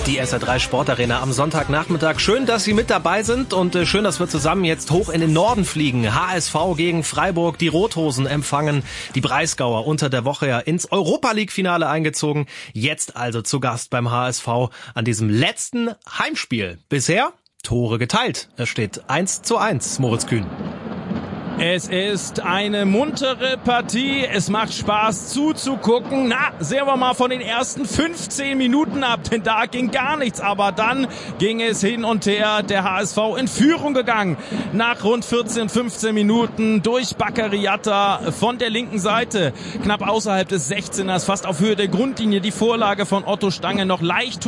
Die SR3 Sportarena am Sonntagnachmittag. Schön, dass Sie mit dabei sind und schön, dass wir zusammen jetzt hoch in den Norden fliegen. HSV gegen Freiburg, die Rothosen empfangen die Breisgauer unter der Woche ja ins Europa-League-Finale eingezogen. Jetzt also zu Gast beim HSV an diesem letzten Heimspiel. Bisher Tore geteilt. Es steht 1:1, Moritz Kühn. Es ist eine muntere Partie, es macht Spaß zuzugucken. Sehen wir mal von den ersten 15 Minuten ab, denn da ging gar nichts. Aber dann ging es hin und her, der HSV in Führung gegangen. Nach rund 14, 15 Minuten durch Bakary Yatta von der linken Seite, knapp außerhalb des 16ers, fast auf Höhe der Grundlinie, die Vorlage von Otto Stange noch leicht